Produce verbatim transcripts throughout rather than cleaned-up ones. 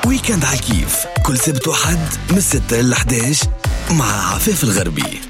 ويكند على الكيف كل سبت وحد من الستة للحد عشر مع عفاف الغربي.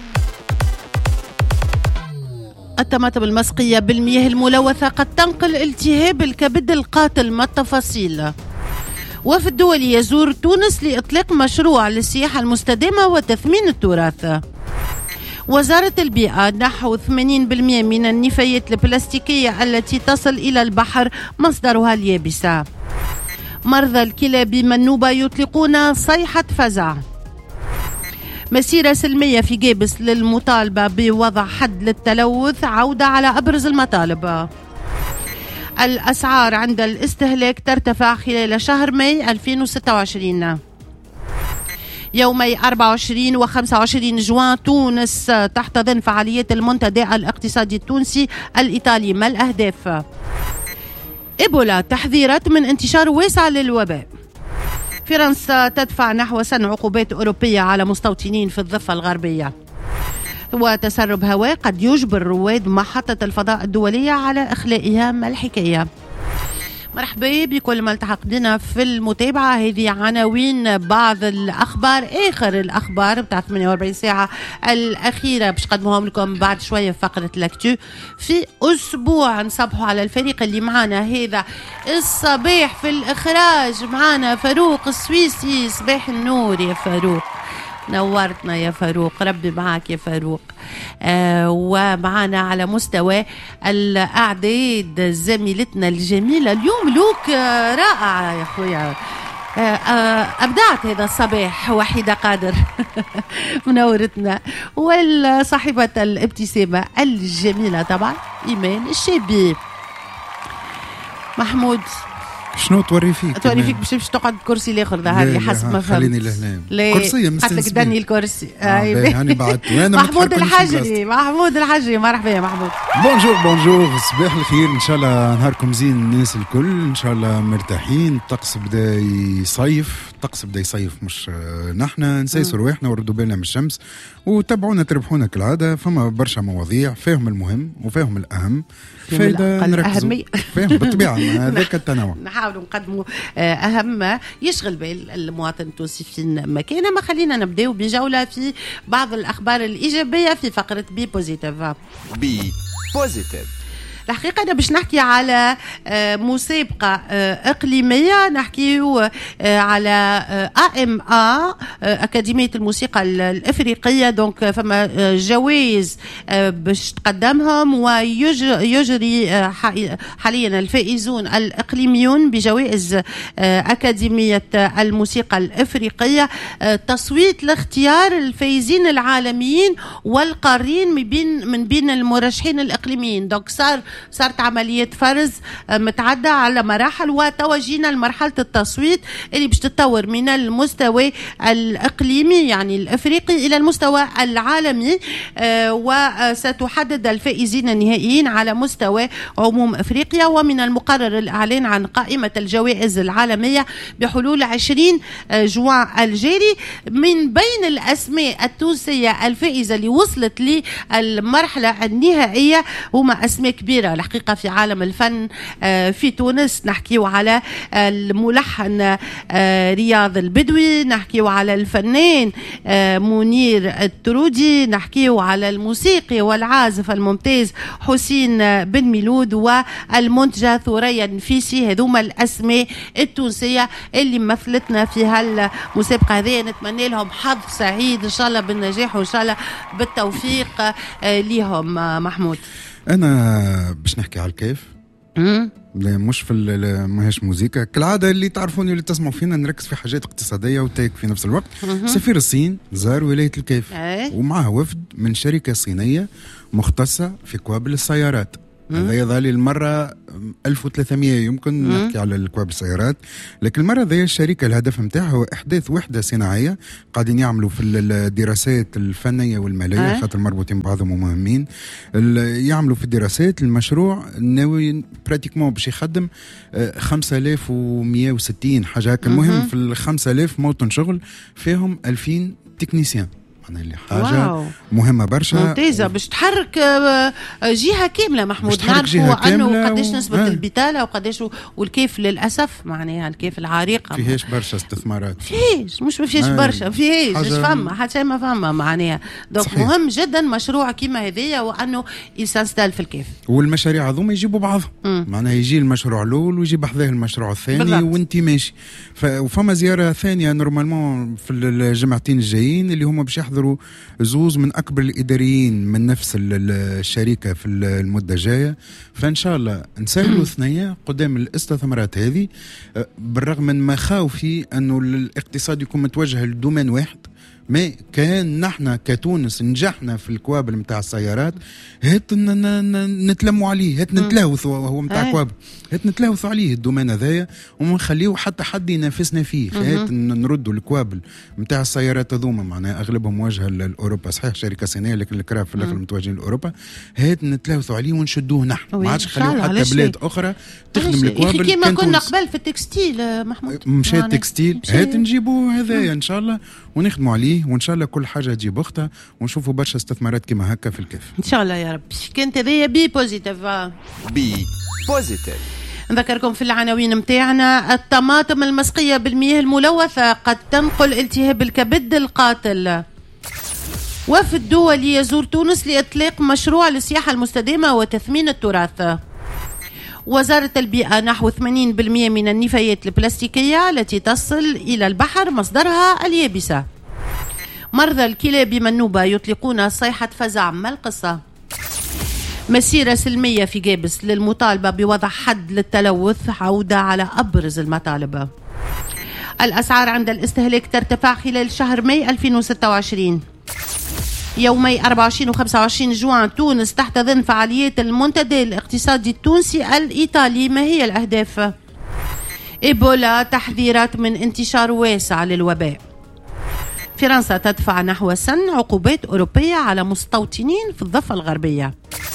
الطماطم المسقية بالمياه الملوثة قد تنقل التهاب الكبد القاتل. ما التفاصيل؟ وفد دولي يزور تونس لإطلاق مشروع للسياحة المستدامة وتثمين التراث. وزارة البيئة نحو ثمانين بالمئة من النفايات البلاستيكية التي تصل إلى البحر مصدرها اليابسة. مرضى الكلى بمنوبة يطلقون صيحة فزع. مسيرة سلمية في جابس للمطالبة بوضع حد للتلوث، عودة على أبرز المطالب. الأسعار عند الاستهلاك ترتفع خلال شهر ماي ألفين وستة وعشرين. يومي أربعة وعشرين و خمسة وعشرين جوان تونس تحت ضمن فعاليات المنتدى الاقتصادي التونسي الإيطالي. ما الأهداف؟ إيبولا، تحذيرات من انتشار واسع للوباء. فرنسا تدفع نحو سن عقوبات أوروبية على مستوطنين في الضفة الغربية. وتسرب هواء قد يجبر رواد محطة الفضاء الدولية على إخلائها. ما الحكاية؟ مرحبا بكل ما التحق بنا في المتابعة. هذه عناوين بعض الأخبار، آخر الأخبار بتاع ثمانية وأربعين ساعة الأخيرة باش قدموهم لكم بعد شوية في فقرة لاكتو. في أسبوع نصبحوا على الفريق اللي معنا هذا الصباح. في الإخراج معنا فاروق السويسي. صباح النور يا فاروق، نورتنا يا فاروق، ربي معك يا فاروق. آه ومعنا على مستوى الأعداد زميلتنا الجميلة اليوم لوك آه رائعة يا أخويا. آه آه أبدعت هذا الصباح وحيدة قادر منورتنا. والصاحبة الابتسامة الجميلة طبعا إيمان الشابي. محمود شنو توري فيك؟ توري فيك باش تمشي تقعد كرسي الاخر ظهري حسب ما فهمت. خليني لهنا كرسي مستنسبين. حط لك دني الكرسي. اي هاني بعد وانا محمود الحجري. محمود الحجري مرحبا يا محمود. بونجور بونجور، صباح الخير. ان شاء الله نهاركم زين الناس الكل، ان شاء الله مرتاحين. الطقس بدا يصيف، الطقس بدا يصيف مش نحنا نسيسوا رواحنا وردوا بالنا من الشمس وتابعونا تربحونا كالعاده. فما برشا مواضيع فيهم المهم وفيهم الاهم، فايدة نركزوا فيهم بالطبيعة. هذاك التنوع نحاولوا نقدموا أهم ما يشغل بال المواطن التونسي في مكانه. ما خلينا نبداو بجولة في بعض الأخبار الإيجابية في فقرة بي بوزيتيف. بي بوزيتيف الحقيقة أنا باش نحكي على مسابقة إقليمية، نحكي على إيه إم إيه أكاديمية الموسيقى الإفريقية. دونك فما جوائز باش تقدمهم، ويجري حاليا الفائزون الإقليميون بجوائز أكاديمية الموسيقى الإفريقية. تصويت لاختيار الفائزين العالميين والقارين من بين من بين المرشحين الإقليميين. دونك صار صارت عملية فرز متعدة على مراحل، وتوجينا لمرحلة التصويت اللي باش تتطور من المستوى الإقليمي يعني الإفريقي إلى المستوى العالمي. وستحدد الفائزين النهائيين على مستوى عموم إفريقيا. ومن المقرر الإعلان عن قائمة الجوائز العالمية بحلول عشرين جوان الجاري. من بين الأسماء التونسية الفائزة اللي وصلت للمرحلة النهائية هما أسماء كبيرة الحقيقة في عالم الفن في تونس. نحكيو على الملحن رياض البدوي، نحكيو على الفنان منير الترودي، نحكيو على الموسيقي والعازف الممتاز حسين بن ميلود، والمنتجة ثوريا النفيسي. هذوما الأسماء التونسية اللي مثلتنا في هالمسابقة هذه. نتمنى لهم حظ سعيد إن شاء الله بالنجاح وإن شاء الله بالتوفيق ليهم. محمود انا باش نحكي على الكيف. لا مش في ماهيش موزيكا كالعاده اللي تعرفوني اللي تسمعوا فينا، نركز في حاجات اقتصاديه وتيك في نفس الوقت. سفير الصين زار ولايه الكيف ومعه وفد من شركه صينيه مختصه في كوابل السيارات. هذا يظل المرة ألف وثلاثمئة يمكن مم. نحكي على الكواب السيارات، لكن المرة ذي الشركة الهدف متاعها هو إحداث وحدة صناعية قاعدين يعملوا في الدراسات الفنية والمالية أه؟ خاطر مربوطين بعضهم ومهمين. يعملوا في الدراسات المشروع ناوي براتيكمون باش يخدم خمسة آلاف ومئة وستين حاجة هكا. المهم في الخمسة آلاف موطن شغل فيهم ألفين تكنيسيان معناها اللي حاجة واو. مهمة برشا ممتازة باش تحرك جهة كاملة محمود. نعرفوا أنه قديش نسبة و... البطالة وقديش والكيف للأسف معناها الكيف العريقة فيهاش برشا استثمارات فيهش مش ما فيهش برشا فيهش مش فما حتى ما فما معناها دونك مهم جدا مشروع كيما هذايا وأنه يسنستال في الكيف. والمشاريع هذوما يجيبوا بعضهم معناها يجي المشروع الأول ويجي بحذاه المشروع الثاني وانت ماشي. ف... وفما زيارة ثانية نورمالمون في الجمعتين الجايين اللي هما باش يحضروا زوز من أكبر الإداريين من نفس الشركة في المدة الجاية. فإن شاء الله نسهلوا ثنية قدام الاستثمارات هذه بالرغم من مخاوفي أنه الاقتصاد يكون متوجه لدومين واحد. ما كان نحن كتونس نجحنا في الكوابل متاع السيارات هات نتلموا عليه هات نتلاوثوا هو متاع كوابل هات نتلاوثوا عليه الدومين هذايا وما نخليه حتى حد ينافسنا فيه. هات نردوا الكوابل متاع السيارات هذوما معناها اغلبهم موجهه لاوروبا صحيح شركه صينيه لكن الكراب في الاخر متوجهين لاوروبا. هات نتلاوثوا عليه ونشدوه نحن ما عادش نخليه حتى بلاد اخرى تخدم الكوابل كيما كنا قبل في التكستيل محمود مشى التكستيل هات نجيبوا هذايا ان شاء الله ونخدموا عليه وان شاء الله كل حاجه تجيب اختها ونشوفوا برشا استثمارات كما هكا في الكيف ان شاء الله يا رب. كانت هذه بي بوزيتيف بي بوزيتيف. نذكركم في العناوين متاعنا. الطماطم المسقيه بالمياه الملوثه قد تنقل التهاب الكبد القاتل. وفد دولي يزور تونس لاطلاق مشروع للسياحه المستدامه وتثمين التراث. وزارة البيئة نحو ثمانين بالمئة من النفايات البلاستيكية التي تصل إلى البحر مصدرها اليابسة. مرضى الكلى بمنوبة يطلقون صيحة فزع. ما القصة؟ مسيرة سلمية في جابس للمطالبة بوضع حد للتلوث عودة على أبرز المطالب. الأسعار عند الاستهلاك ترتفع خلال شهر ماي ألفين وستة وعشرين. يومي أربعة وعشرين و خمسة وعشرين جوان تونس تحتضن فعاليات المنتدى الاقتصادي التونسي الإيطالي. ما هي الأهداف؟ إيبولا تحذيرات من انتشار واسع للوباء. فرنسا تدفع نحو سن عقوبات أوروبية على مستوطنين في الضفة الغربية.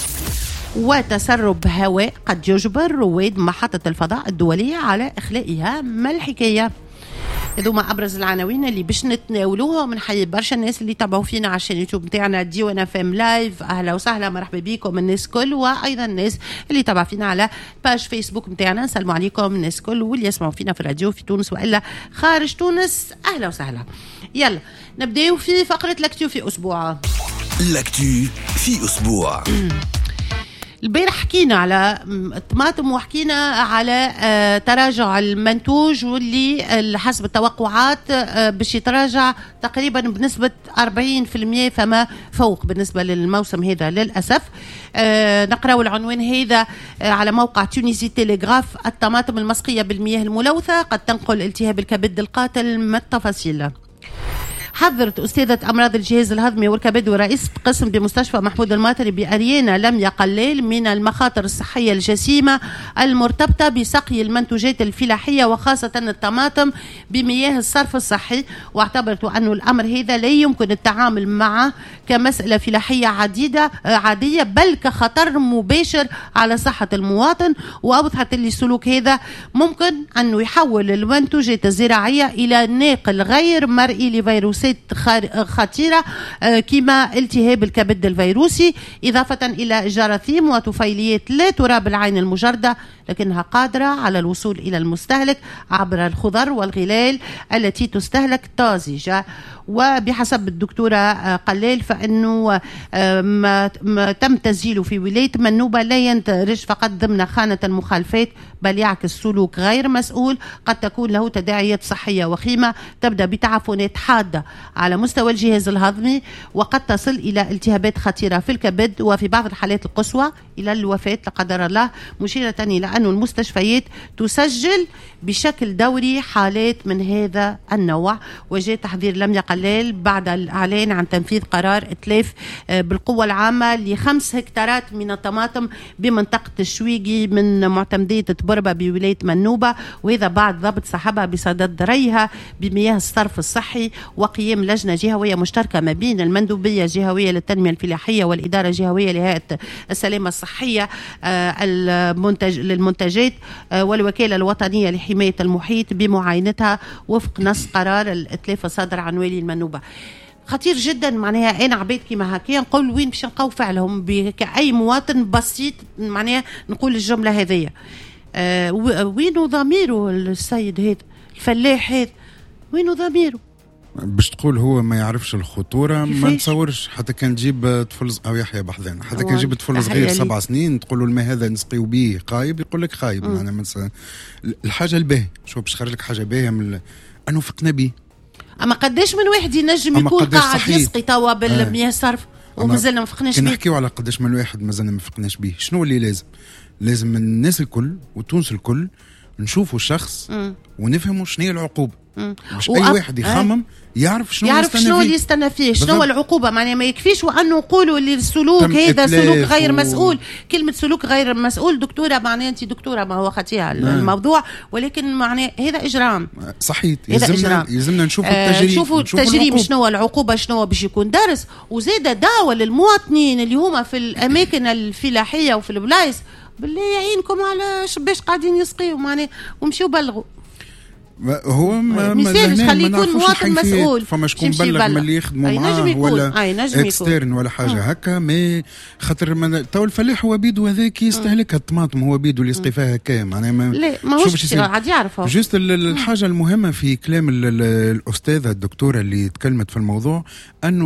وتسرب هواء قد يجبر رواد محطة الفضاء الدولية على إخلائها. ما الحكاية؟ هذوما أبرز العناوين اللي باش نتناولوها. من حي برشا الناس اللي تابعوا فينا على الشان يوتيوب نتاعنا ديوانا فام لايف. أهلا وسهلا مرحبا بكم الناس كل وأيضا الناس اللي تابعوا فينا على باج فيسبوك نتاعنا. نسلم عليكم الناس كل واللي يسمعوا فينا في الراديو في تونس وإلا خارج تونس. أهلا وسهلا. يلا نبداو في فقرة لاكتيو في أسبوع. لاكتيو في أسبوع. البارح حكينا على الطماطم وحكينا على تراجع المنتوج واللي حسب التوقعات باش يتراجع تقريبا بنسبة أربعين بالمئة فما فوق بالنسبة للموسم هذا للأسف. نقرأ العنوان هذا على موقع تونسي تيليغراف. الطماطم المسقية بالمياه الملوثة قد تنقل التهاب الكبد القاتل. ما التفاصيل؟ حذرت أستاذة أمراض الجهاز الهضمي والكبد ورئيسة قسم بمستشفى محمود الماطري بأريانا لميا قليل من المخاطر الصحية الجسيمة المرتبطة بسقي المنتوجات الفلاحية وخاصة الطماطم بمياه الصرف الصحي. واعتبرت أن الأمر هذا لا يمكن التعامل معه كمسألة فلاحية عديدة عادية بل كخطر مباشر على صحة المواطن. وأوضحت لي السلوك هذا ممكن أنه يحول المنتوجات الزراعية إلى ناقل غير مرئي لفيروس خطيرة كما التهاب الكبد الفيروسي إضافة إلى جراثيم وطفيليات لا ترى بالعين المجردة لكنها قادرة على الوصول إلى المستهلك عبر الخضر والغلال التي تستهلك طازجة. وبحسب الدكتورة قليل فإنه ما تم تسجيله في ولاية منوبة لا يندرج فقط ضمن خانة المخالفات بل يعكس سلوك غير مسؤول قد تكون له تداعيات صحية وخيمة تبدأ بتعفنات حادة على مستوى الجهاز الهضمي وقد تصل إلى التهابات خطيرة في الكبد وفي بعض الحالات القصوى إلى الوفاة لا قدر الله. مشيرة إلى أن المستشفيات تسجل بشكل دوري حالات من هذا النوع. وجاء تحذير لميا قليل بعد الإعلان عن تنفيذ قرار إتلاف بالقوة العامة لخمس هكتارات من الطماطم بمنطقة الشويقي من معتمدية تبربة بولاية منوبة وإذا بعد ضبط صاحبها بصدد ريها بمياه الصرف الصحي وقيام لجنة جهوية مشتركة ما بين المندوبية الجهوية للتنمية الفلاحية والإدارة الجهوية لهيئة السلامة الصحية المنتج للمنتجات والوكالة الوطنية لحماية المحيط بمعاينتها وفق نص قرار الإتلاف الصادر عن والي المنوبة. خطير جدا. معناها انا عبيد كيما هكا نقول وين باش نلقاو فعلهم كأي مواطن بسيط، معناها نقول الجمله هذيا. آه وينو ضميره السيد هذا الفلاح هذا، وينو ضميره؟ باش تقول هو ما يعرفش الخطوره ما نتصورش. حتى كان تجيب طفل او يحيى بحذان، حتى كان تجيب طفل صغير سبع سنين تقول له الماء هذا نسقيو به خايب، يقول لك خايب. معناها مثلا الحاجه الباهيه، شو باش خرج لك حاجه باهيه من انه فقنا به. اما قداش من واحد ينجم يكون قاعد يسقي توا بالمياه الصرف ومازلنا ما فقناش به؟ نحكيو على قداش من واحد مازلنا ما فقناش به. شنو اللي لازم؟ لازم الناس الكل وتونس الكل نشوفوا الشخص م. ونفهموا شنو هي العقوبه، مش اي واحد يخمم يعرف شنو يعرف شنو اللي يستنى فيه، شنو العقوبه. معناها ما يكفيش وانه نقولوا اللي السلوك هذا سلوك غير و... مسؤول. كلمه سلوك غير مسؤول دكتوره، معناها انت دكتوره ما هو خطيها الموضوع، ولكن معناها هذا اجرام صحيح. يلزمنا يلزمنا نشوفوا التجريم، نشوفوا التجريم شنو العقوبه، شنو باش يكون درس. وزاده دعوه للمواطنين اللي هما في الاماكن الفلاحيه وفي البلايص، بالله يعينكم على باش قاعدين يسقيوا معناها ومشيو بلغوا. هو مثال خلي يكون مواطن مسؤول، فما شكون بلغ من اللي يخدموا معاه ولا اكسترن ولا حاجه هكا. ما خاطر تو الفلاح هو بيدو هذاك يستهلك الطماطم، هو بيدو اللي يسقي فيها هكا. معناها لا ماهوش عاد يعرفوا. جست الحاجه المهمه في كلام الاستاذه الدكتوره اللي تكلمت في الموضوع انه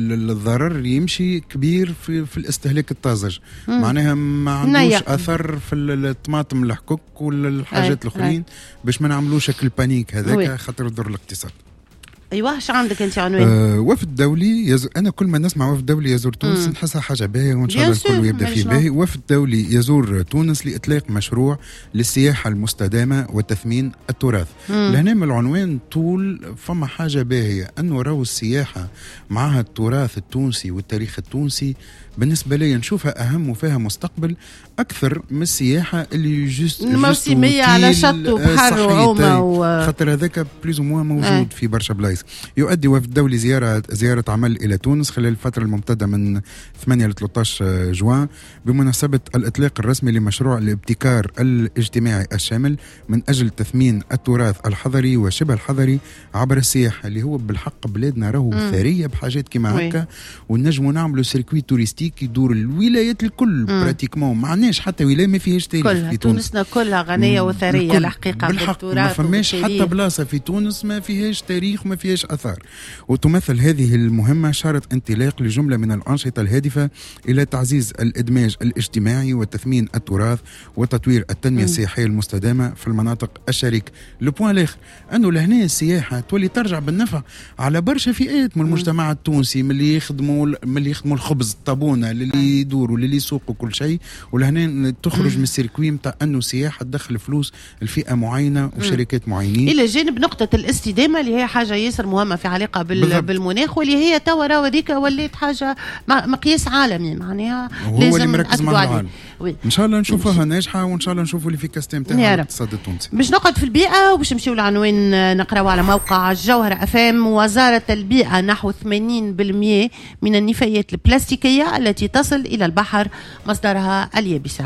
الضرر يمشي كبير في, في الاستهلاك الطازج. معناها ما عندوش اثر في الطماطم الحكوك والحاجات الاخرين باش ما نعملوش شكل بانيك هذاك خاطر يضر الاقتصاد. ايوه ايش عندك انت عنوان؟ آه وفد دولي يزور. انا كل ما نسمع وفد دولي يزور تونس نحسها حاجه باهيه وان شاء الله الكل يبدا فيه باهي. وفد دولي يزور تونس لاطلاق مشروع للسياحه المستدامه وتثمين التراث. لهنا من العنوان طول فما حاجه باهيه انه راهو السياحه معها التراث التونسي والتاريخ التونسي بالنسبه لي نشوفها اهم وفيها مستقبل اكثر من السياحه اللي جست موسميه على شط وبحر وعومه و... خاطر هذاك بليز موا موجود آه. في برشا بلايص. يؤدي وفد دولي زياره زياره عمل الى تونس خلال الفتره الممتده من ثمانية ل ثلاثة عشر جوان بمناسبه الاطلاق الرسمي لمشروع الابتكار الاجتماعي الشامل من اجل تثمين التراث الحضري وشبه الحضري عبر السياحه، اللي هو بالحق بلادنا راهو ثريه بحاجات كيما هكا، ونجموا نعملوا سيركوي توريستيك يدور الولايات الكل براتيكمون. ما عندناش حتى ولايه ما فيهاش تاريخ في تونس. تونسنا كلها غنيه وثريه الحقيقه بالحق. ما فماش حتى بلاصه في تونس ما فيهاش تاريخ وما فيهاش اثار. وتمثل هذه المهمه شارط انطلاق لجمله من الانشطه الهادفه الى تعزيز الادماج الاجتماعي وتثمين التراث وتطوير التنميه السياحيه المستدامه في المناطق الشريكه. لو بوين الاخر انه لهنا السياحه تولي ترجع بالنفع على برشا فئات من المجتمع التونسي، من اللي يخدموا من اللي يخدموا الخبز الطابونه للي يدوروا للي يسوقوا كل شيء، ولهنا تخرج من السيركوي نتاع انه السياحه تدخل فلوس لفئه معينه وشركات معينين. الى جانب نقطه الاستدامه اللي هي حاجه ياسر مهمه في علاقه بالمناخ، واللي هي توا راهو هذيك ولات حاجه مقياس عالمي معناها هو اللي مركز مع العالم. ان شاء الله نشوفها ناجحه وان شاء الله نشوفوا الافيكاسيتي نتاعها الاقتصاد التونسي. باش نقعد في البيئه وباش نمشيو للعنوان نقراو على موقع الجوهره افام. وزاره البيئه نحو ثمانين بالمئة من النفايات البلاستيكيه التي تصل الى البحر مصدرها اليابسه.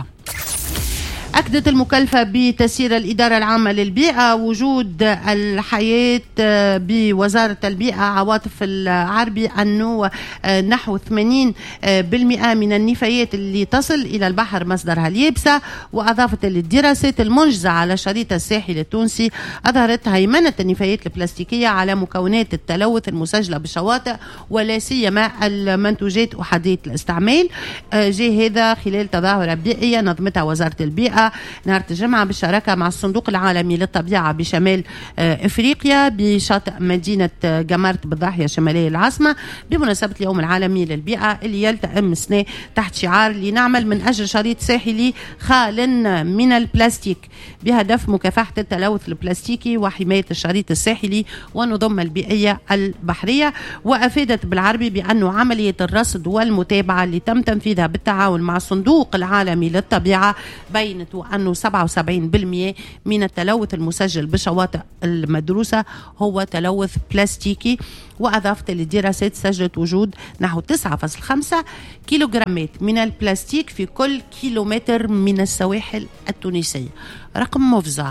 أكدت المكلفة بتسيير الإدارة العامة للبيئة وجود الحياة بوزارة البيئة عواطف العربي أنه نحو ثمانين بالمئة من النفايات اللي تصل إلى البحر مصدرها اليابسة. وأضافت الدراسات المنجزة على الشريط الساحلي التونسي أظهرت هيمنة النفايات البلاستيكية على مكونات التلوث المسجلة بالشواطئ ولا سيما المنتوجات أحادية الاستعمال. جاء هذا خلال تظاهرة بيئية نظمتها وزارة البيئة نهار الجمعة بالشراكة مع الصندوق العالمي للطبيعة بشمال إفريقيا بشاطئ مدينة جمارت بالضاحية الشمالية العاصمة بمناسبة اليوم العالمي للبيئة اللي يلتئم السنة تحت شعار لنعمل من أجل شريط ساحلي خال من البلاستيك بهدف مكافحة التلوث البلاستيكي وحماية الشريط الساحلي والنظم البيئية البحرية. وأفادت بالعربي بأنه عملية الرصد والمتابعة اللي تم تنفيذها بالتعاون مع الصندوق العالمي للطبيعة بينت أنه سبعة وسبعين بالمئة من التلوث المسجل بالشواطئ المدروسة هو تلوث بلاستيكي. وأضافت الدراسات سجلت وجود نحو تسعة فاصلة خمسة كيلوغرامات من البلاستيك في كل كيلومتر من السواحل التونسية. رقم مفزع.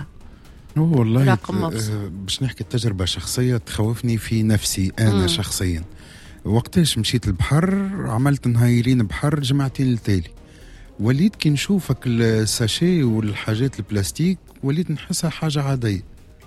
والله باش نحكي التجربة شخصية تخوفني في نفسي أنا م. شخصيا. وقتاش مشيت البحر عملت نهايرين بحر جمعتين التالي، وليت كي نشوفك الساشي والحاجات البلاستيك وليت نحسها حاجة عادية.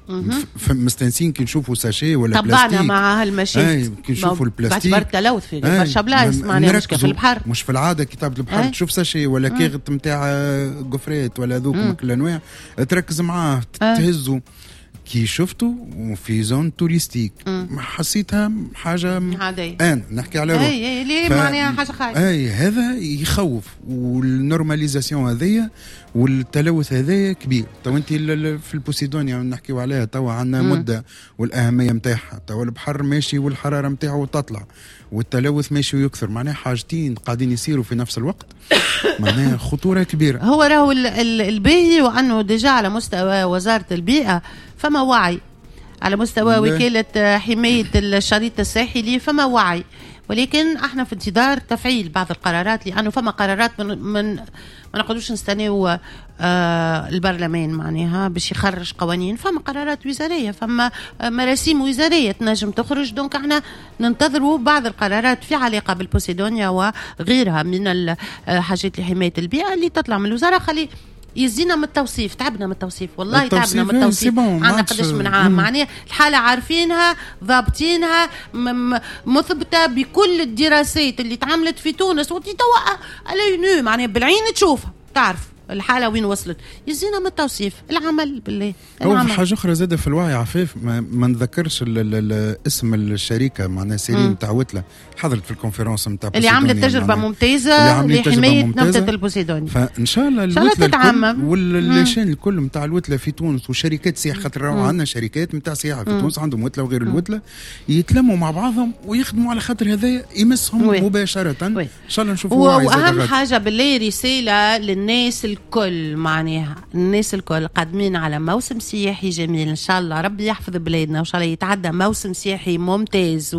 مستنسين كي نشوفوا ساشي ولا طبعنا بلاستيك مع هالمشاكل كي نشوفوا البلاستيك بعد تلوث في برشا بلايص معناها مش في البحر، مش في العاده كتاب البحر تشوف ساشي ولا كيغط نتاع قفرات ولا ذوك من كل الانواع تركز معاه تهزوا. كي شفته في زون توريستيك حسيتها حاجه عاديه، انا نحكي على روحي اي ليه معناها حاجه خايفه. اي هذا يخوف، والنورماليزاسيون هذيا والتلوث هذايا كبير. تو انت في البوسيدونيا نحكيو عليها توا عندنا مده والاهميه نتاعها، تو البحر ماشي والحراره نتاعو تطلع والتلوث ماشي ويكثر، معناها حاجتين قاعدين يصيروا في نفس الوقت، معناها خطوره كبيره. هو راهو الباهي وانه ديجا على مستوى وزاره البيئه فما وعي، على مستوى وكاله حمايه الشريط الساحلي فما وعي، ولكن احنا في انتظار تفعيل بعض القرارات، لانه فما قرارات من, من ما نقدروش نستناو آه البرلمان معناها باش يخرج قوانين، فما قرارات وزاريه، فما مراسيم وزاريه تنجم تخرج. دونك احنا ننتظروا بعض القرارات في علاقه بالبوسيدونيا وغيرها من الحاجات لحمايه البيئه اللي تطلع من الوزاره. خلي يزينا من التوصيف، تعبنا من التوصيف والله، تعبنا من التوصيف. عندنا قداش من عام معناها الحالة عارفينها ضابطينها مثبتة بكل الدراسات اللي تعملت في تونس، وتتوقع على معناها بالعين تشوفها تعرف الحالة وين وصلت. يزينا من التوصيف، العمل بالله. هو حاجة أخرى زادة في الوعي عفيف، ما, ما نذكرش اسم الشركة معناها سيرين نتاع وتلة حضرت في الكونفرنس نتاع اللي عملت تجربة ممتازة لحماية نبتة البوسيدونيا. فإن شاء الله الوتلة واللاشين الكل نتاع الوتلة في تونس وشركات سياحة، خاطر عندنا شركات نتاع سياحة في تونس عندهم وتلة وغير الوتلة، يتلموا مع بعضهم ويخدموا على خاطر هذا يمسهم وي. مباشرة. وي. إن شاء الله نشوفوا وعي. وأهم حاجة بالله رسالة للناس الكل، معناها الناس الكل قادمين على موسم سياحي جميل، ان شاء الله ربي يحفظ بلادنا، وان شاء الله يتعدى موسم سياحي ممتاز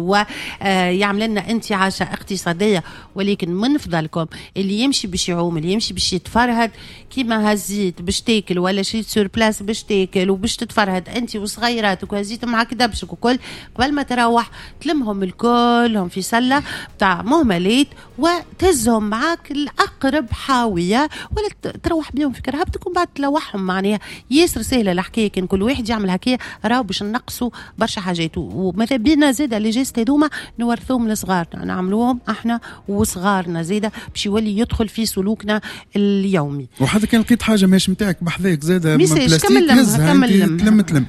ويعمل لنا انتعاشه اقتصاديه. ولكن من فضلكم اللي يمشي باش يعوم، اللي يمشي باش يتفرهد كيما هزيت باش تاكل ولا شريت سور بلاس باش تاكل وباش تتفرهد انت وصغيراتك وهزيت معك دبشك وكل، قبل ما تروح تلمهم الكلهم في سله بتاع مهملات وتهزهم معك الاقرب حاويه، ولا تروح بيهم في كرهبتك ومن بعد تلوحهم. معناها ياسر سهله الحكايه، كان كل واحد يعمل هكايا راهو باش نقصوا برشا حاجات. وماذا بينا زاده لي جيست هذوما نورثوهم لصغارنا، نعملوهم احنا وصغارنا زاده باش يولي يدخل في سلوكنا اليومي. وحتى كان لقيت حاجه ماشي نتاعك بحذاك زاده من بلاستيك كمل تلم تلم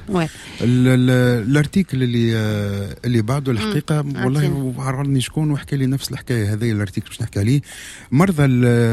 الارتيكل اللي اللي بعده الحقيقه والله عرضني شكون وحكى لي نفس الحكايه هذه. الارتيكل باش نحكي عليه، مرضى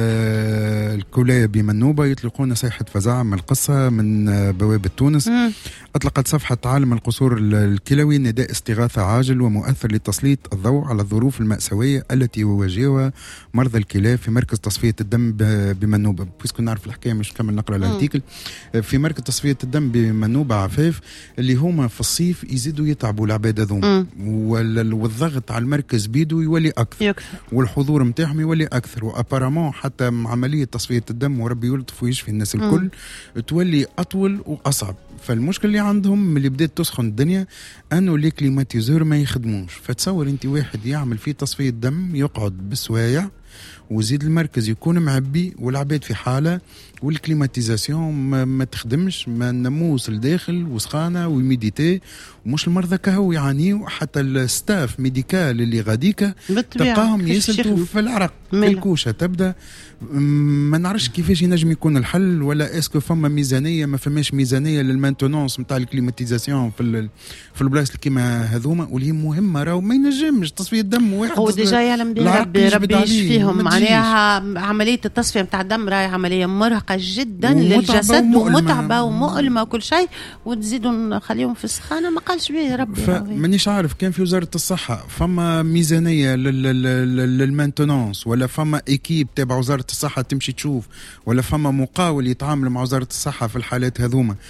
الكلى بمنوبة يطلقون صيحة فزع من القصة من بوابة تونس. مم. أطلقت صفحة عالم القصور الكلوي نداء استغاثة عاجل ومؤثر لتسليط الضوء على الظروف المأساوية التي يواجهها مرضى الكلى في مركز تصفية الدم بمنوبة. بس نعرف الحكاية مش كمل نقرأ الارتيكل. في مركز تصفية الدم بمنوبة عفاف اللي هما في الصيف يزيدوا يتعبوا العباد هذوما، والضغط على المركز بيدو يولي أكثر يكثر. والحضور متاعهم يولي أكثر، وأبارامون حتى عملية تصفية الدم وربي يلطف ويشفي الناس الكل مم. تولي أطول وأصعب. فالمشكلة اللي عندهم اللي بدأت تسخن الدنيا أنه لي كليماتيزور ما يخدموش. فتصور أنت واحد يعمل فيه تصفية دم يقعد بسوايع وزيد المركز يكون معبي والعباد في حالة والكليماتيزاسيون ما, ما تخدمش، ما نموس الداخل وسخانة وميديتي، ومش المرضى كهو يعانيوا، حتى الستاف ميديكال اللي غاديكا تلقاهم يسلتوا في العرق في الكوشة. تبدأ ما نعرفش كيفاش ينجم يكون الحل، ولا اسكو فما ميزانية ما فماش ميزانية للمانتونونس نتاع الكليماتيزاسيون في في البلايص كيما هذوما، واللي مهمة راهو ما ينجمش تصفية دم واحد. هو ديجا يعلم بها ربي ربي يشفيهم. معناها عملية التصفية نتاع الدم راهي عملية مرهقة جدا للجسد ومتعبة ومؤلمة وكل شيء، وتزيدوا نخليهم في السخانة ما قالش بيه ربي. فمانيش عارف كان في وزارة الصحة فما ميزانية للمانتونونس، ولا فما ايكيب تابع وزارة الصحة تمشي تشوف، ولا فما مقاول يتعامل مع وزارة الصحة في الحالات هذوما. يلزم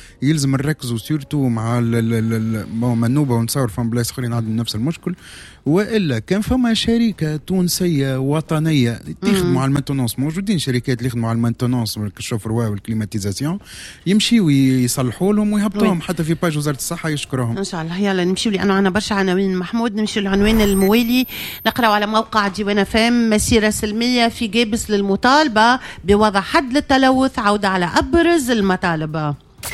لازم نركزوا سيرتو مع المنوبه ونصور فم بلايص اخرين عندهم نفس المشكل. والا كان فما شركه تونسيه وطنيه تخدموا على المانتونونس، موجودين شركات اللي يخدموا على المانتونونس والشوفروا والكليماتيزاسيون، يمشيوا يصلحوا لهم ويهبطوهم حتى في باج وزاره الصحه يشكرهم. ان شاء الله. يلا نمشيو لانه عندنا برشا عناوين محمود. نمشيو للعنوان الموالي، نقراو على موقع ديوان فام: مسيره سلميه في جابس للمطالبه بوضع حد للتلوث، عوده على ابرز المطالب.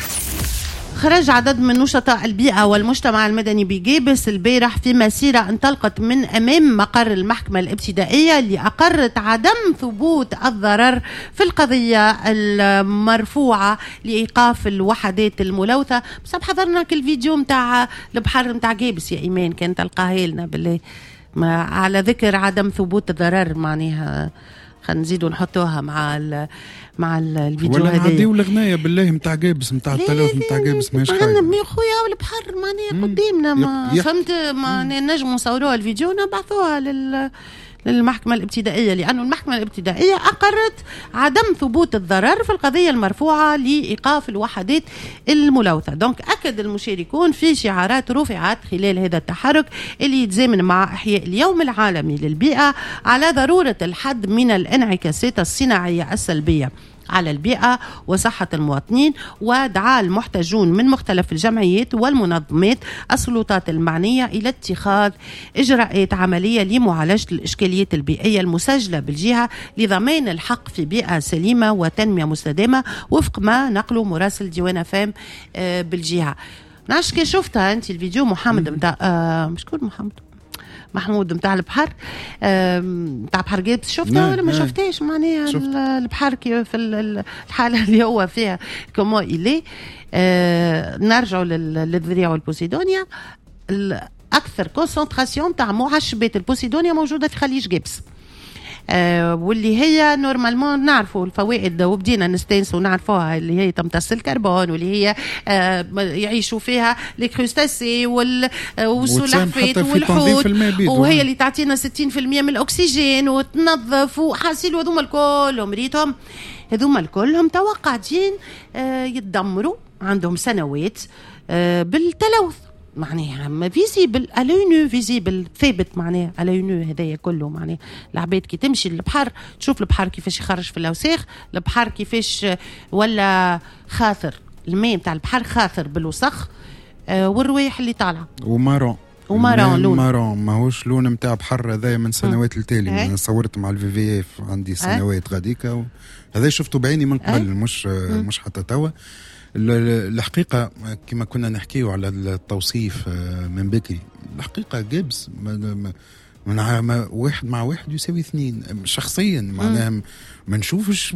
خرج عدد من نشطاء البيئة والمجتمع المدني بجابس البارح في مسيرة انطلقت من أمام مقر المحكمة الابتدائية اللي أقرت عدم ثبوت الضرر في القضية المرفوعة لإيقاف الوحدات الملوثة. بس حضرنا كل فيديو متاع البحر متاع جابس يا إيمان، كانت تلقاها لنا بالله ما على ذكر عدم ثبوت الضرر، معناها خلينا نزيدوا نحطوها مع ال مع الفيديو هذا. ولا نعديو الغنايه بالله نتاع جابس نتاع التلوث نتاع جابس ماهيش خايب. انا خويا والبحر معناها قدامنا، ما فهمت معناها نجموا نصوروها الفيديو ونبعثوها لل للمحكمة الابتدائية، لأن المحكمة الابتدائية أقرت عدم ثبوت الضرر في القضية المرفوعة لإيقاف الوحدات الملوثة. دونك أكد المشاركون في شعارات رفعت خلال هذا التحرك اللي يتزامن مع إحياء اليوم العالمي للبيئة على ضرورة الحد من الانعكاسات الصناعية السلبية على البيئة وصحة المواطنين. ودعا المحتجون من مختلف الجمعيات والمنظمات السلطات المعنية إلى اتخاذ إجراءات عملية لمعالجة الإشكاليات البيئية المسجلة بالجهة لضمان الحق في بيئة سليمة وتنمية مستدامة وفق ما نقله مراسل ديوان فام بالجهة. نعرفش كي شفتها أنت الفيديو محمد متاع آه مش كل محمد محمود متاع البحر متاع بحر جابس، شفتها ولا ما شفتهاش؟ معناها البحر كي في الحاله اللي هو فيها كومو إلي. نرجعوا للذريعه والبوسيدونيا. اكثر كونسنتراسيون تاع معشبات البوسيدونيا موجوده في خليج جابس، آه واللي هي نورمالمون نعرفوا الفوائد وبدينا نستانسوا ونعرفوها، اللي هي تمتص الكربون واللي هي آه يعيشوا فيها الكروستاسي والسلحفات والحوت، وهي اللي تعطينا ستين بالمئة من الأكسجين وتنظف وحاسيل. وهذوما الكل مريتهم هذوما الكل هم توقعين آه يتدمروا عندهم سنوات آه بالتلوث، معناها ما فيزيبل الونو فيزيبل ثابت، معناها الونو هذايا كله. معناها العباد كي تمشي للبحر تشوف البحر كيفاش يخرج في الاوساخ، البحر كيفاش ولا خاثر، الماء نتاع البحر خاثر بالوسخ آه والروايح اللي طالعه ومارون ومارون لون مارون ماهوش لون نتاع بحر. هذايا من سنوات التالي انا صورت مع الفي في اف عندي سنوات غاديكا، هذا شفته بعيني من قبل مش مش حتى توا. الحقيقة كما كنا نحكيه على التوصيف من بكري، الحقيقة جابس من واحد مع واحد يساوي اثنين شخصيا، معناها ما نشوفش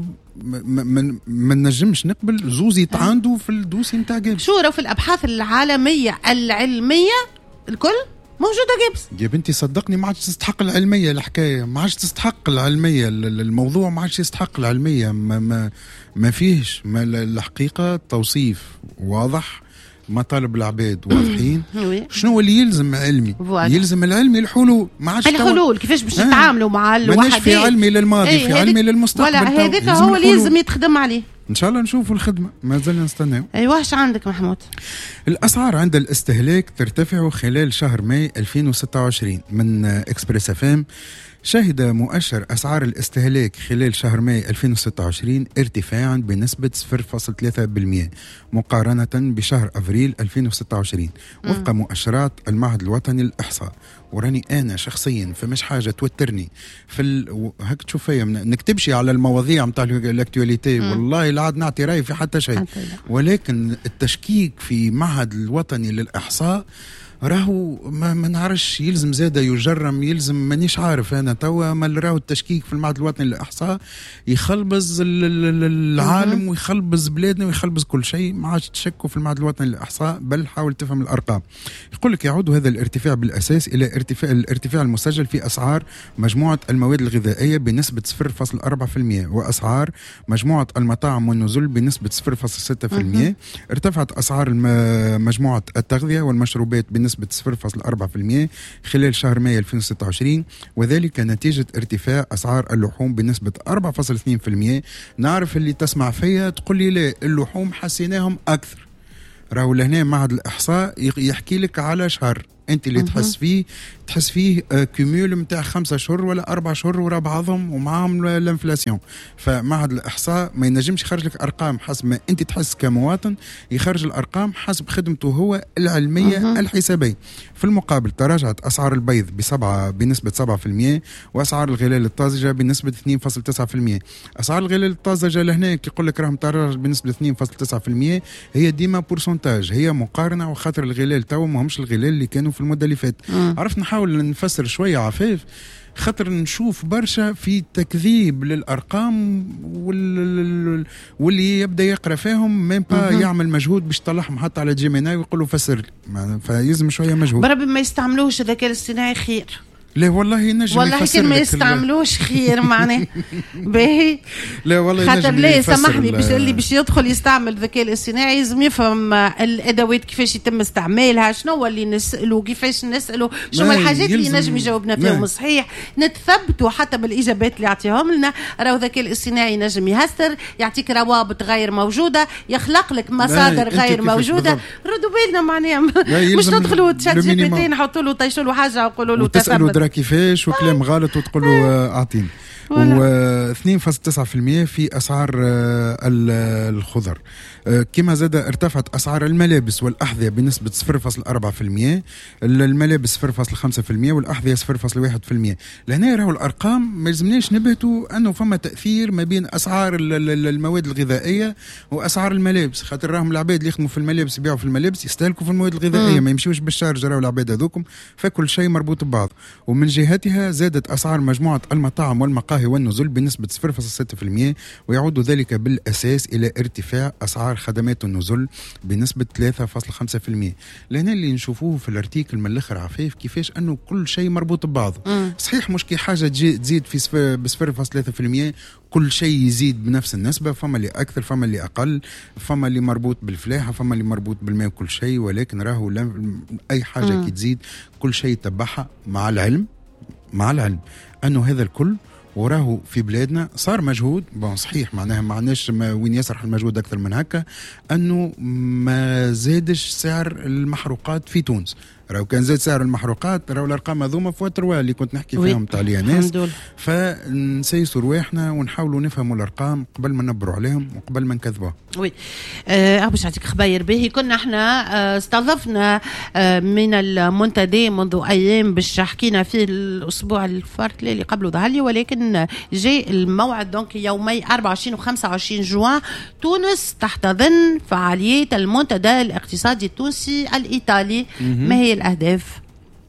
ما نجمش نقبل زوز يتعاندوا في الدوسي نتاع جابس. شو راه في الأبحاث العالمية العلمية الكل موجودة جابس يا بنتي، صدقني ما عادش تستحق العلمية الحكاية، ما عادش تستحق العلمية الموضوع، ما عادش يستحق العلمية، ما, ما, ما فيهش ما الحقيقة توصيف واضح، مطالب العباد واضحين. شنو اللي يلزم علمي؟ يلزم العلمي الحلول، ما عادش الحلول كيفاش باش نتعاملوا مع الوحدات. في علمي للماضي ايه في علمي للمستقبل، ولا هذاك هو اللي لازم يتخدم عليه. ان شاء الله نشوفوا الخدمه، ما زلنا نستناو. ايوا واش عندك محمود؟ الاسعار عند الاستهلاك ترتفع خلال شهر ماي ألفين وستة وعشرين. من اكسبريس اف ام شهد مؤشر أسعار الاستهلاك خلال شهر ماي ألفين وستة وعشرين ارتفاعا بنسبة صفر فاصلة ثلاثة بالمئة مقارنة بشهر أفريل ألفين وستة وعشرين وفق مؤشرات المعهد الوطني للإحصاء. وراني أنا شخصيا فمش حاجة توترني في ال... هك تشوف فيا نكتبش على المواضيع متاع الاكتواليتي، والله لا عاد نعطي رأي في حتى شيء، ولكن التشكيك في معهد الوطني للإحصاء راهو ما, ما نعرفش، يلزم زاده يجرم، يلزم مانيش عارف انا توا ما راهو التشكيك في المعهد الوطني للاحصاء يخلبز العالم ويخلبز بلادنا ويخلبز كل شيء. ما عادش تشكوا في المعهد الوطني للاحصاء، بل حاول تفهم الارقام. يقول لك يعود هذا الارتفاع بالاساس الى ارتفاع الارتفاع المسجل في اسعار مجموعه المواد الغذائيه بنسبه صفر فاصلة أربعة بالمئة واسعار مجموعه المطاعم والنزل بنسبه صفر فاصلة ستة بالمئة. ارتفعت اسعار مجموعه التغذيه والمشروبات بنسبة صفر فاصلة أربعة بالمئة خلال شهر ماي ألفين وستة وعشرين، وذلك نتيجة ارتفاع أسعار اللحوم بنسبة أربعة فاصلة اثنين بالمئة. نعرف اللي تسمع فيها تقول لي لا اللحوم حسيناهم أكثر، راهو لهنا معهد الإحصاء يحكي لك على شهر انت اللي تحس فيه تحس فيه كوميول متاع خمسة شهور ولا أربع شهور ورا بعضهم ومعهم الانفلاسيون. فمعهد الإحصاء ما ينجمش يخرج لك أرقام حسب ما انت تحس كمواطن، يخرج الأرقام حسب خدمته هو العلمية مه. الحسابية. في المقابل تراجعت أسعار البيض بسبعة بنسبة سبعة في المية، وأسعار الغلال الطازجة بنسبة اثنين فاصلة تسعة في المية. أسعار الغلال الطازجة لهنا كي يقول لك راهم تراجع بنسبة اثنين فاصلة تسعة في المية، هي ديما بورسنتاج، هي مقارنة، وخاطر الغلال تو ما همش الغلال اللي كانوا في المدة اللي فاتت. عرفت نحاول نفسر شوية عفاف خاطر نشوف برشا في تكذيب للأرقام وال... واللي يبدأ يقرأ فيهم مين با يعمل مجهود باش يطلعهم حتى على جيميناي ويقولوا فسر لي، فيلزم شوية مجهود. بربي ما يستعملوش الذكاء الاصطناعي خير. لا والله ينجم والله كان ما يستعملوش خير معناه باهي. لا والله خاطر لا سامحني باش اللي باش يدخل يستعمل الذكاء الاصطناعي لازم يفهم الادوات كيفاش يتم استعمالها، شنو هو اللي نسالوا، كيفاش نسالوا، شنو الحاجات اللي ينجم يجاوبنا فيهم صحيح، نتثبتوا حتى بالاجابات اللي يعطيهم لنا. راهو الذكاء الاصطناعي ينجم يهستر، يعطيك روابط غير موجوده، يخلق لك مصادر غير موجوده. ردوا بالنا معناها مش ندخلوا تشات جي بي تي نحطوا له طيشوا له حاجه وقولوا له تثبت كيفاش وكلام غلط وتقول له اعطيني. و اثنين فاصلة تسعة في المية في أسعار الخضر. كما زاد ارتفعت أسعار الملابس والأحذية بنسبة صفر فاصلة أربعة في المية، الملابس صفر فاصلة خمسة في المية والأحذية صفر فاصلة واحد في المية. لهنا راهو الأرقام ما لازمناش نبهتوا أنه فما تأثير ما بين أسعار المواد الغذائية وأسعار الملابس، خاطر راهم العباد اللي يخدموا في الملابس يبيعوا في الملابس يستهلكوا في المواد الغذائية، ما يمشيوش بالشارج. راهو العباد هذوكم فكل شيء مربوط ببعض. ومن جهتها زادت أسعار مجموعة المطاعم والمقاهي والنزل بنسبة صفر فاصلة ستة في المية، ويعود ذلك بالأساس إلى ارتفاع أسعار خدمات النزل بنسبة ثلاثة فاصلة خمسة في المية. لهنا اللي نشوفوه في الارتيكل من الآخر عفاف كيفاش أنه كل شيء مربوط ببعضه. مم. صحيح مش كي حاجة تزيد في بصفر فاصلة ثلاثة في المية كل شيء يزيد بنفس النسبة، فما اللي أكثر فما اللي أقل، فما اللي مربوط بالفلاحة فما اللي مربوط بالماء وكل شيء. ولكن راهو أي حاجة مم. كي تزيد كل شيء تبعها مع العلم مع العلم أنه هذا الكل وراه في بلادنا صار مجهود بون صحيح معناها ما عندناش وين يسرح المجهود أكثر من هكا، أنه ما زادش سعر المحروقات في تونس. راهو كان زاد سعر المحروقات راهو الارقام هذوما في وتروا اللي كنت نحكي فيهم تاع الياناس، فنسيسوا رواحنا ونحاولوا نفهموا الارقام قبل ما نبروا عليهم وقبل ما نكذبوها. وي أه باش نعطيك خباير باهي. كنا احنا أه استضفنا أه من المنتدى منذ ايام باش حكينا فيه الاسبوع الفارت اللي قبله ظهر لي، ولكن جاء الموعد دونك يومي أربعة وعشرين و خمسة وعشرين جوان. تونس تحتضن فعاليات المنتدى الاقتصادي التونسي الايطالي. ما هي الأهداف؟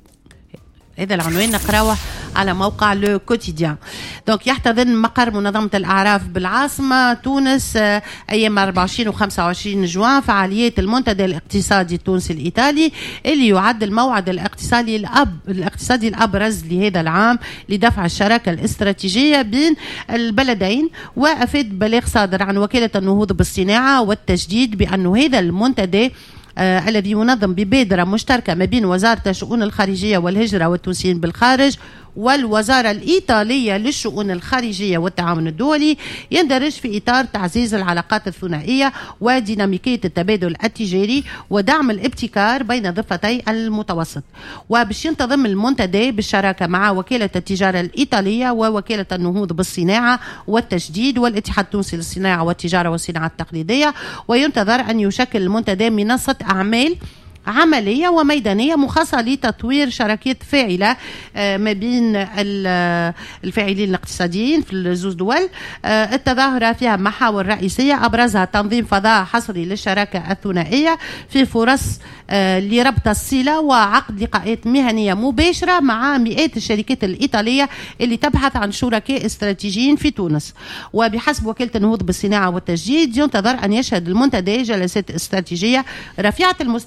هذا العنوان نقرأه على موقع لو كوتيديان. دونك يحتضن مقر منظمة الأعراف بالعاصمة تونس أيام أربعة وعشرين و خمسة وعشرين جوان فعاليات المنتدى الاقتصادي التونسي الإيطالي، اللي يعد الموعد الاقتصادي الأب الاقتصادي الأبرز لهذا العام لدفع الشراكة الاستراتيجية بين البلدين. وأفاد بلاغ صادر عن وكالة النهوض بالصناعة والتجديد بأن هذا المنتدى آه الذي ينظم ببادرة مشتركة ما بين وزارة الشؤون الخارجية والهجرة والتونسيين بالخارج والوزارة الإيطالية للشؤون الخارجية والتعاون الدولي، يندرج في إطار تعزيز العلاقات الثنائية وديناميكية التبادل التجاري ودعم الابتكار بين ضفتي المتوسط. وباش ينتظم المنتدى بالشراكة مع وكالة التجارة الإيطالية ووكالة النهوض بالصناعة والتجديد والاتحاد التونسي للصناعة والتجارة والصناعة التقليدية. وينتظر أن يشكل المنتدى منصة أعمال عملية وميدانية مخصصة لتطوير شراكات فاعلة ما بين الفاعلين الاقتصاديين في الزوز دول. التظاهرة فيها محاور رئيسية أبرزها تنظيم فضاء حصري للشراكة الثنائية في فرص لربط الصلة وعقد لقاءات مهنية مباشرة مع مئات الشركات الإيطالية اللي تبحث عن شركاء استراتيجيين في تونس. وبحسب وكالة النهوض بالصناعة والتجديد ينتظر أن يشهد المنتدى جلسات استراتيجية رفيعة المستوى تشمل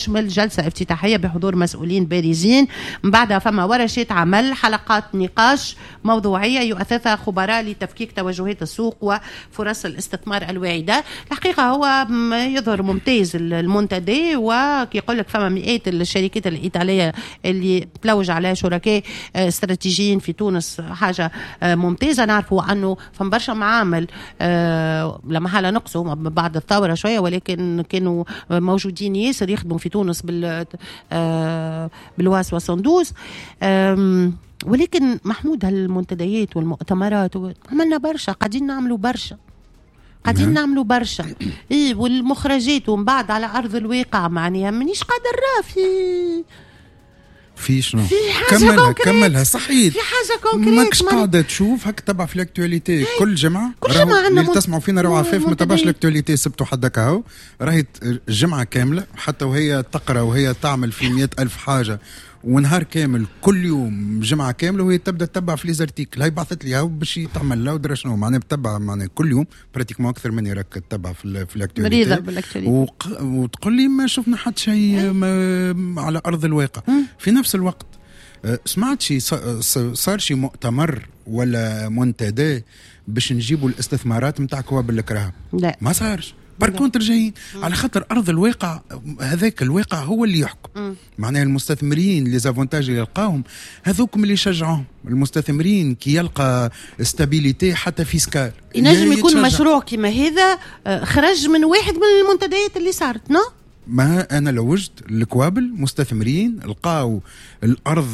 تشمل جلسة افتتاحية بحضور مسؤولين بارزين، من بعدها فما ورشة عمل، حلقات نقاش موضوعية يؤسسها خبراء لتفكيك توجهات السوق وفرص الاستثمار الواعدة. الحقيقة هو يظهر ممتاز المنتدى، وكي يقول لك فما مئات الشركات الإيطالية اللي تلوج على شركاء استراتيجيين في تونس، حاجة ممتازة. نعرفوا أنه فما برشا معامل لما حالا نقصوا بعد الثورة شوية، ولكن كانوا موجودين ياسر يخدموا في تونس بال بالواس وصندوس. ولكن محمود هالمنتديات والمؤتمرات عملنا برشا، قاعدين نعملوا برشا قاعدين نعملوا برشا إيه، والمخرجات ومن بعد على أرض الواقع معناها منيش قادر في في شنو في حاجة كملها كونكريت. كملها صحيح في حاجة كونكريت ماكش قاعدة تشوف هك تبع في الاكتواليتي كل جمعة. كل جمعة عندنا اللي تسمعوا فينا راهو عفاف ما تبعش الاكتواليتي سبتوا حدك اهو، راهي الجمعة كاملة حتى وهي تقرأ وهي تعمل في مئة ألف حاجة ونهار كامل كل يوم جمعة كاملة وهي تبدأ تتبع في ليزارتيكل. هاي بعثت لي هاو باش تعمل له ودرا شنو معناها بتتبع معناها كل يوم براتيكمون أكثر مني راك تتبع في في الاكتواليتي وق... وتقول لي ما شفنا حد شيء ما... على أرض الواقع. في نفس الوقت سمعت شيء صار شيء مؤتمر ولا منتدى باش نجيبوا الاستثمارات متاع كواب الكراهب؟ لا ما صارش. باركونتر جايين على خاطر أرض الواقع، هذاك الواقع هو اللي يحكم. معناها المستثمرين اللي زافونتاج اللي يلقاهم هذوكم اللي يشجعهم. المستثمرين كي يلقى استابيليتي حتى فيسكال ينجم يكون مشروع كما هذا خرج من واحد من المنتديات اللي صارت. نو ما أنا لو وجد الكوابل مستثمرين لقاو الأرض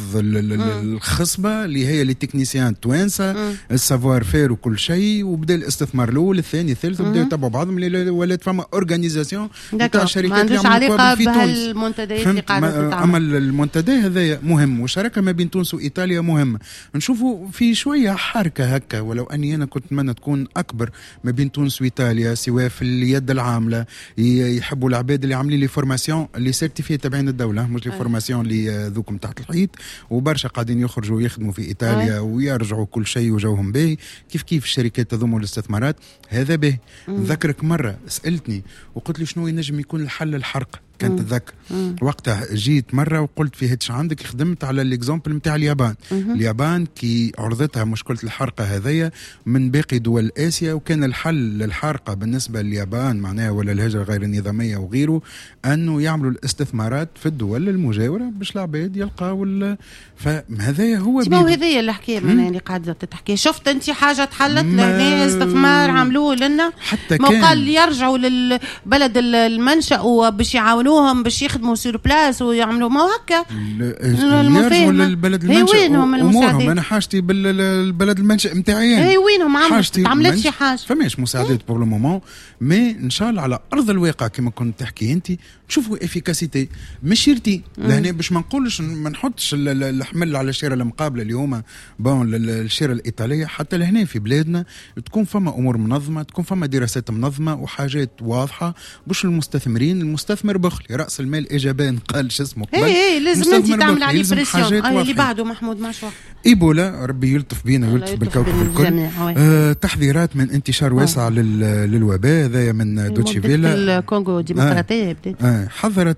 الخصبة اللي هي للتكنيسيان توانسة السافوار فير وكل شيء، وبدأ الاستثمار الأول الثاني الثالث وبدأوا يتبعوا بعضهم اللي ولات فما أورغانيزاسيون نتاع الشركات اللي عملوا كوابل في تونس. اللي قاعدة أما المنتدى هذا مهم، وشراكة ما بين تونس وإيطاليا مهمة. نشوفوا في شوية حركة هكا، ولو أني أنا كنت أتمنى تكون أكبر ما بين تونس وإيطاليا، سواء في اليد العاملة يحبوا العباد اللي عاملين لي فورماسيون اللي سيرتيفي تبعين الدولة، مش لي فورماسيون اللي ذوكم تحت الحيط، وبرشا قاعدين يخرجوا يخدموا في إيطاليا ويرجعوا كل شيء وجوهم باهي. كيف كيف الشركات تضم الاستثمارات هذا باهي. نذكرك مرة سألتني وقلت لي شنو ينجم يكون الحل الحرق، كانت تذكر وقتها جيت مرة وقلت في هيتش عندك خدمت على الاكزامبل متاع اليابان. اليابان كي عرضتها مشكلة الحرقة هذية من باقي دول آسيا، وكان الحل للحرقة بالنسبة لليابان معناها ولا الهجرة غير النظامية وغيره أنه يعملوا الاستثمارات في الدول المجاورة باش العباد يلقاو. فهذا هو هذه الحكاية اللي قاعدة تتحكي. شفت أنت حاجة تحلت لهنا استثمار عملوه لنا حتى ما قال يرجعوا للبلد المنشأ وباش يعاونوهم باش يخدموا سور بلاس ويعملوا ما هكا يرجعوا للبلد المنشأ أمورهم. أنا حاجتي بالبلد المنشأ متاعي هي وينهم عملت شي حاجة فماش مساعدات بور لو مومون. مي إن شاء الله على أرض الواقع كما كنت تحكي أنت نشوفوا إفيكاسيتي مش شرتي لهنا باش ما نقولش ما نحطش الحمل على الشيرة المقابلة اللي هما بون الشيرة الإيطالية. حتى لهنا في بلادنا تكون فما أمور منظمة، تكون فما دراسات منظمة وحاجات واضحة باش المستثمرين. المستثمر بخل رأس المال إيجابان قال شو اسمه قبل. إيه لازم أنت تعمل عليه بريسيون. اللي بعده محمود ماشوا إيبولا ربي يلطف بينا ويلطف بالكوكب الكل. آه تحذيرات من انتشار واسع للوباء هذا من دوتشي فيلا الكونغو الديمقراطية. آه حذرت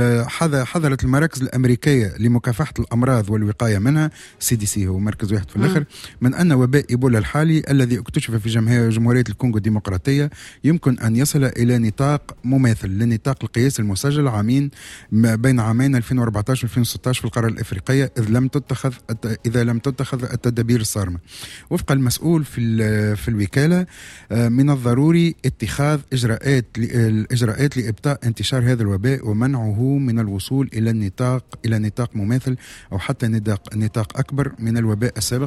حذرت المراكز الأمريكية لمكافحة الأمراض والوقاية منها سي دي سي هو مركز واحد في الآخر من أن وباء إيبولا الحالي الذي اكتشف في جمهورية الكونغو الديمقراطية يمكن أن يصل إلى نطاق مماثل لنطاق القياس المسجل عامين بين عامين ألفين وأربعة عشر ألفين وستة عشر في القارة الأفريقية إذ لم تتخذ إذا لم تتخذ التدابير الصارمة. وفق المسؤول في في الوكالة من الضروري اتخاذ إجراءات الإجراءات لإبطاء انتشار هذا الوباء ومنعه من الوصول إلى النطاق إلى نطاق مماثل أو حتى نطاق نطاق أكبر من الوباء السابق.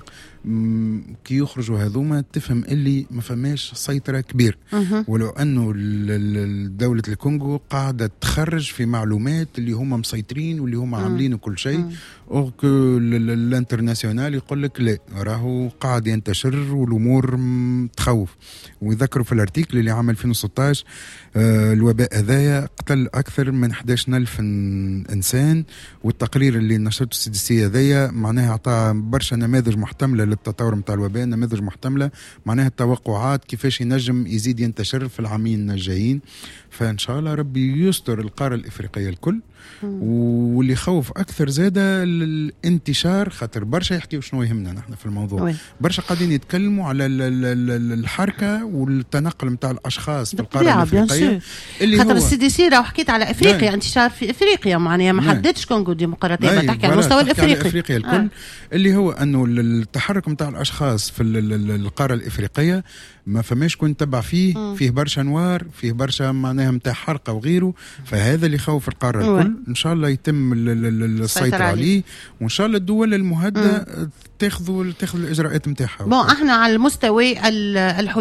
كي يخرجوا هذوما تفهم اللي ما فماش سيطرة كبير، ولو أنه دولة الكونغو قاعدة تخرج في معلومات اللي هم مسيطرين واللي هم عاملين كل شيء، أو الانترناسيونال يقول لك لا راهو قاعد ينتشر والأمور تخوف. ويذكروا في الارتيكل اللي عام ألفين وستة عشر آه الوباء هذايا قتل أكثر من أحد عشر ألف إنسان، والتقرير اللي نشرته السي دي سي هذايا معناها أعطى برشا نماذج محتملة للتطور متاع الوباء، نماذج محتملة معناها التوقعات كيفاش ينجم يزيد ينتشر في العامين الجايين. فإن شاء الله ربي يستر القارة الإفريقية الكل. واللي يخوف أكثر زادة الانتشار، خاطر برشا يحكيوا شنو يهمنا نحن في الموضوع وي. برشا قاعدين يتكلموا على الحركة والتنقل متاع الأشخاص في القارة الإفريقية، اللي خاطر السي سي راه حكيت على أفريقيا، انتشار في أفريقيا معناها ما حددش كونغو ديمقراطية، تحكي على المستوى الإفريقي أفريقيا الكل آه. اللي هو أنه التحرك متاع الأشخاص في القارة الإفريقية ما فماش كنت تبع فيه م. فيه برشا نوار، فيه برشا معناها متاع حرقة وغيره، فهذا اللي يخوف القارة الكل. إن شاء الله يتم السيطرة عليه، وإن شاء الله الدول المهددة تاخذ تاخذ الإجراءات متاعها. بون احنا على المستوى الحدود